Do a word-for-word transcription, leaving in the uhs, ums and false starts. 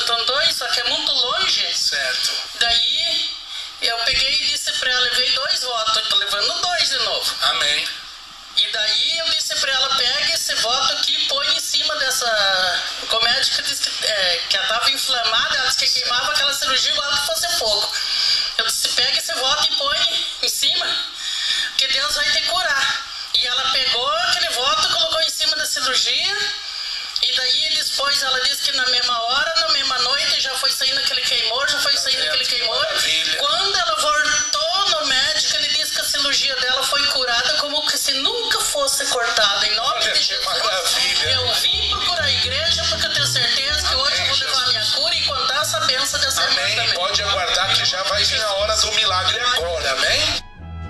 Santo Antônio, só que é muito longe. Certo. Daí eu peguei e disse pra ela, levei dois votos, eu tô levando dois de novo. Amém. E daí eu disse pra ela, pega esse voto aqui e põe em cima dessa... O médico disse que, é, que ela tava inflamada, ela disse que queimava aquela cirurgia igual que fosse fogo. Eu disse, pega esse voto e põe em cima, que Deus vai te curar. E ela pegou aquele voto, colocou em cima da cirurgia, e daí depois ela disse que na mesma hora, na mesma noite, já foi saindo aquele queimor, já foi saindo aquele queimor. Maravilha. Quando ela voltou no médico, ele disse que a cirurgia dela foi curada como que se nunca fosse cortada. Em nome Olha de que Jesus, maravilha. eu vi